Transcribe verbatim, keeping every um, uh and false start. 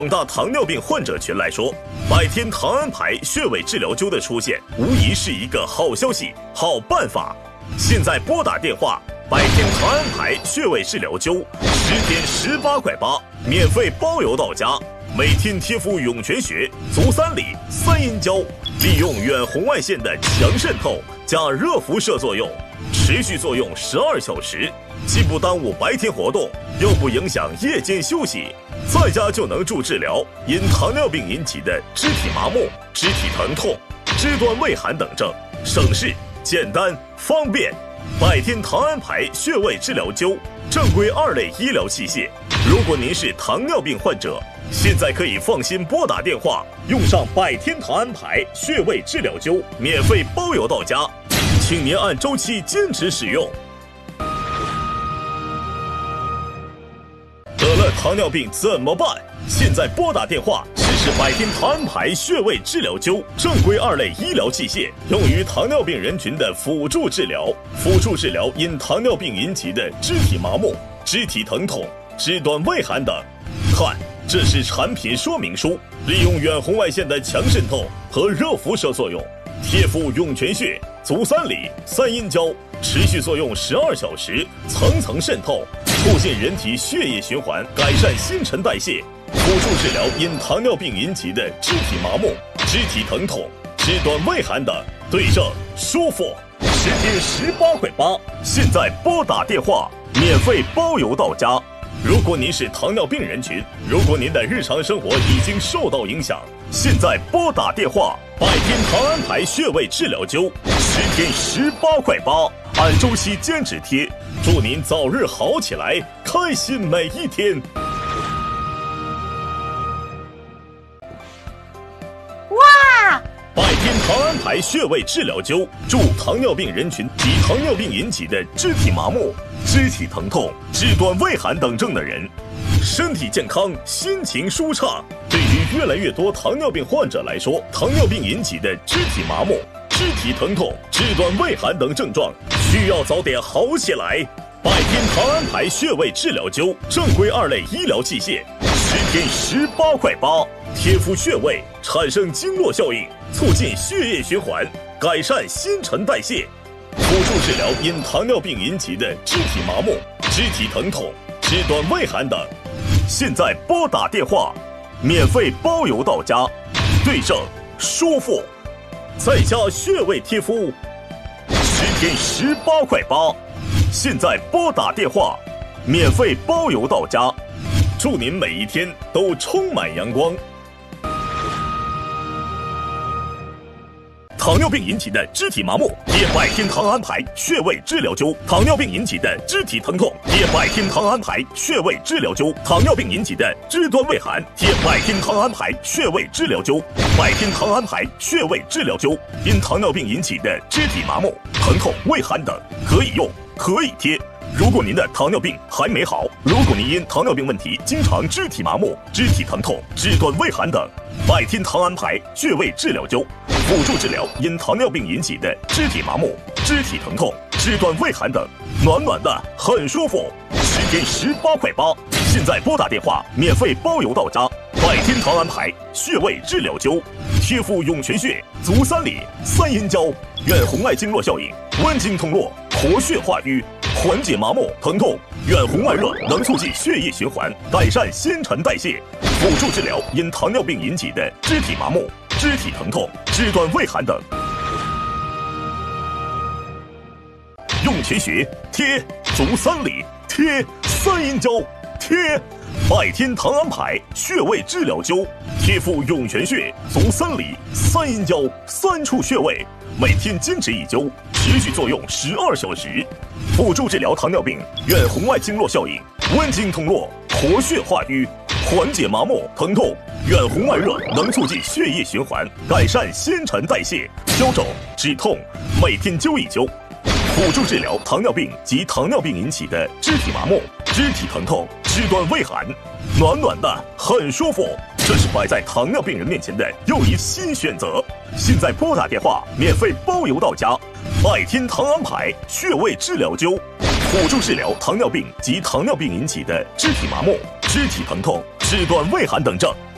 广大糖尿病患者群来说，百天糖胺牌穴位治疗灸的出现，无疑是一个好消息、好办法。现在拨打电话，百天糖胺牌穴位治疗灸，十天十八块八，免费包邮到家。每天贴敷涌泉穴、足三里、三阴交，利用远红外线的强渗透加热辐射作用，持续作用十二小时，既不耽误白天活动，又不影响夜间休息。在家就能助治疗因糖尿病引起的肢体麻木、肢体疼痛、肢端畏寒等症，省事、简单、方便。百天糖胺牌穴位治疗灸，正规二类医疗器械。如果您是糖尿病患者，现在可以放心拨打电话，用上百天糖胺牌穴位治疗灸，免费包邮到家，请您按周期坚持使用。得了糖尿病怎么办？现在拨打电话，试试百天糖胺牌穴位治疗灸，正规二类医疗器械，用于糖尿病人群的辅助治疗。辅助治疗因糖尿病引起的肢体麻木、肢体疼痛、肢端畏寒等。看，这是产品说明书，利用远红外线的强渗透和热辐射作用，贴敷涌泉穴、足三里、三阴交，持续作用十二小时，层层渗透，促进人体血液循环，改善新陈代谢，辅助治疗因糖尿病引起的肢体麻木、肢体疼痛、肢端畏寒等，对症舒服。十天十八块八，现在拨打电话，免费包邮到家。如果您是糖尿病人群，如果您的日常生活已经受到影响，现在拨打电话，百天糖胺牌穴位治疗灸，十天十八块八，按周期坚持贴，祝您早日好起来，开心每一天。 哇！ 百天糖胺牌穴位治疗灸，助糖尿病人群及糖尿病引起的肢体麻木、肢体疼痛、肢端畏寒等症的人，身体健康，心情舒畅。对于越来越多糖尿病患者来说，糖尿病引起的肢体麻木、肢体疼痛、肢端畏寒等症状，需要早点好起来。百天糖胺牌穴位治疗灸，正规二类医疗器械，十天十八块八，贴敷穴位，产生经络效应，促进血液循环，改善新陈代谢，辅助治疗因糖尿病引起的肢体麻木、肢体疼痛、肢端畏寒等。现在拨打电话，免费包邮到家，对症舒服，在家穴位贴敷，十天十八块八。现在拨打电话，免费包邮到家，祝您每一天都充满阳光。糖尿病引起的肢体麻木，贴百天糖胺牌穴位治疗灸；糖尿病引起的肢体疼痛，贴百天糖胺牌穴位治疗灸；糖尿病引起的肢端畏寒，贴百天糖胺牌穴位治疗灸。百天糖胺牌穴位治疗灸，因糖尿病引起的肢体麻木、疼痛、畏寒等，可以用，可以贴。如果您的糖尿病还没好，如果您因糖尿病问题经常肢体麻木、肢体疼痛、肢端畏寒等，百天糖胺牌穴位治疗灸，辅助治疗因糖尿病引起的肢体麻木、肢体疼痛、肢端畏寒等，暖暖的，很舒服。十天十八块八，现在拨打电话，免费包邮到家。百天糖胺牌穴位治疗灸，贴敷涌泉穴、足三里、三阴交，远红外经络效应，温经通络，活血化瘀，缓解麻木疼痛，远红外热能促进血液循环，改善新陈代谢，辅助治疗因糖尿病引起的肢体麻木、肢体疼痛、肢端畏寒等。涌泉穴贴，足三里贴，三阴交贴，百天糖胺牌穴位治疗灸，贴敷涌泉穴、足三里、三阴交三处穴位，每天坚持一灸，持续作用十二小时，辅助治疗糖尿病远红外经络效应，温经通络，活血化瘀，缓解麻木疼痛，远红外热能促进血液循环，改善新陈代谢，消肿止痛，每天灸一灸，辅助治疗糖尿病及糖尿病引起的肢体麻木、肢体疼痛、肢端畏寒，暖暖的，很舒服。这是摆在糖尿病人面前的又一新选择。现在拨打电话，免费包邮到家。百天糖胺牌穴位治疗灸，辅助治疗糖尿病及糖尿病引起的肢体麻木、肢体疼痛、肢端畏寒等症。